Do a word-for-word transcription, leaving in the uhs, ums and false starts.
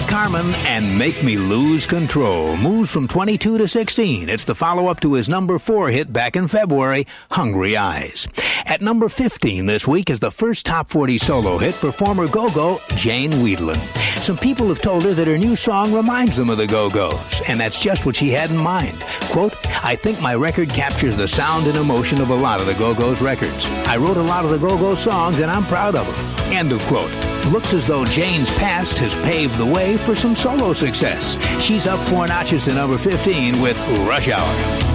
Carmen and Make Me Lose Control moves from twenty-two to sixteen. It's the follow-up to his number four hit back in February, Hungry Eyes. At number fifteen this week is the first top forty solo hit for former Go-Go Jane Wiedlin. Some people have told her that her new song reminds them of the Go-Go's, and that's just what she had in mind. Quote, I think my record captures the sound and emotion of a lot of the Go-Go's records. I wrote a lot of the Go-Go songs, and I'm proud of them. End of quote. Looks as though Jane's past has paved the way for some solo success. She's up four notches to number fifteen with Rush Hour.